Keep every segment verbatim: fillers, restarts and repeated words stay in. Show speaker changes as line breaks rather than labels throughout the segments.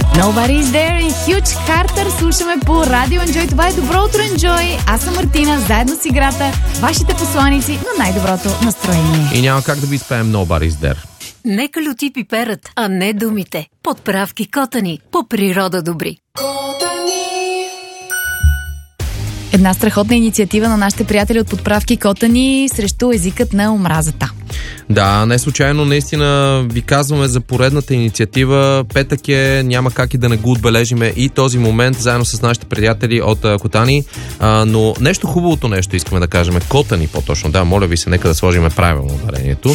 Nobody's there и Huge Carter слушаме по Радио Enjoy. Това е Добро утро, Enjoy. Аз съм Мартина, заедно с играта, вашите посланици на най-доброто настроение.
И няма как да ви спеем Nobody's there.
Нека люти пиперът, а не думите. Подправки Котани, по природа добри.
Една страхотна инициатива на нашите приятели от Подправки Котани срещу езикът на омразата.
Да, не случайно наистина ви казваме за поредната инициатива. Петък е, няма как и да не го отбележиме и този момент заедно с нашите приятели от а, Котани. А, но нещо хубавото нещо искаме да кажем. Котани по-точно. Да, моля ви се, нека да сложиме правилно ударението.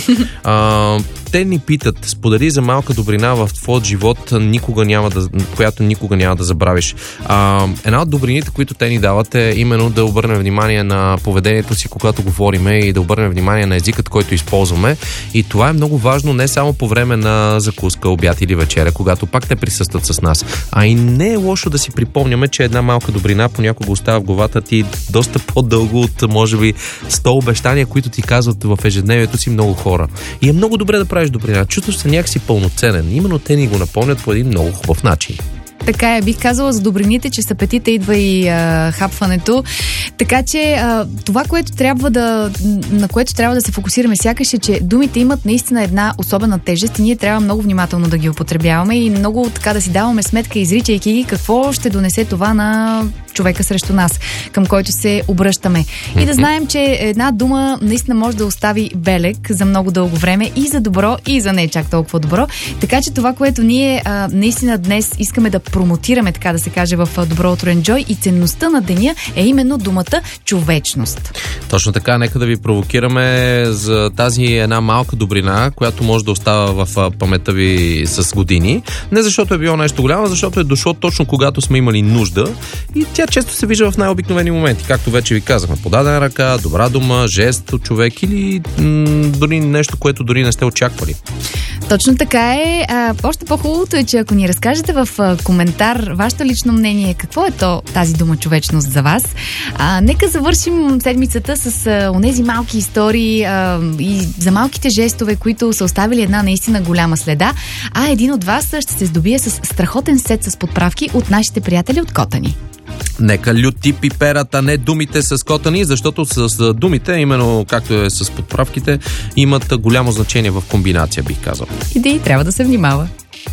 А, те ни питат, сподели за малка добрина в твоят живот, никога няма да, която никога няма да забравиш. А, една от добрините, които те ни дават, е именно да обърнем внимание на поведението си, когато говориме, и да обърнем внимание на езикът, който използваме. И това е много важно не само по време на закуска, обяд или вечеря, когато пак те присъстват с нас. А и не е лошо да си припомняме, че една малка добрина понякога остава в главата ти доста по-дълго от, може би, сто обещания, които ти казват в ежедневието си много хора. И е много добре да правиш добрина. Чувстваш се някакси пълноценен. Именно те ни го напомнят по един много хубав начин.
Така е, бих казала за добрините, че с апетита идва и а, хапването. Така че а, това, което трябва да, на което трябва да се фокусираме сякаш е, че думите имат наистина една особена тежест и ние трябва много внимателно да ги употребяваме и много така да си даваме сметка, изричайки ги, какво ще донесе това на човека срещу нас, към който се обръщаме. И да знаем, че една дума наистина може да остави белег за много дълго време и за добро, и за не чак толкова добро. Така че това, което ние а, наистина днес искаме да промотираме, така да се каже, в Добро утро, Enjoy, и ценността на деня е именно думата човечност.
Точно така, нека да ви провокираме за тази една малка добрина, която може да остава в паметта ви с години. Не защото е било нещо голямо, защото е дошло точно когато сме имали нужда и тя често се вижда в най-обикновени моменти, както вече ви казахме. Подадена ръка, добра дума, жест от човек или м- дори нещо, което дори не сте очаквали.
Точно така е. А, още по-хубавото е, че ако ни разкажете в а, коментар вашето лично мнение, какво е то тази дума човечност за вас, а, нека завършим седмицата с а, онези малки истории а, и за малките жестове, които са оставили една наистина голяма следа, а един от вас ще се здобие с страхотен сет с подправки от нашите приятели от Котани.
Нека люти пиперата, не думите с Котани, защото с думите, именно както е с подправките, имат голямо значение в комбинация, бих казал.
И да трябва да се внимава.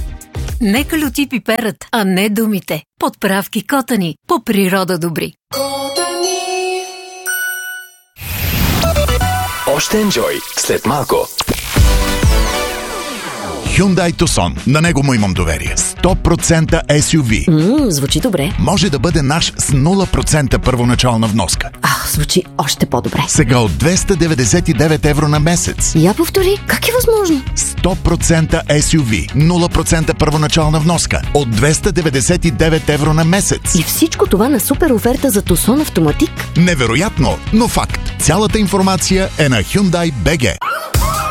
Нека люти пиперът, а не думите. Подправки Котани, по природа добри.
Още Enjoy след малко.
Hyundai Tucson. На него му имам доверие. сто процента ес ю ви.
Ммм, звучи добре.
Може да бъде наш с нула процента първоначална вноска.
А, звучи още по-добре.
Сега от двеста деветдесет и девет евро на месец.
Я повтори, как е възможно?
сто процента ес ю ви. нула процента първоначална вноска. От двеста деветдесет и девет евро на месец.
И всичко това на супер оферта за Tucson Автоматик?
Невероятно, но факт. Цялата информация е на Hyundai точка би джи.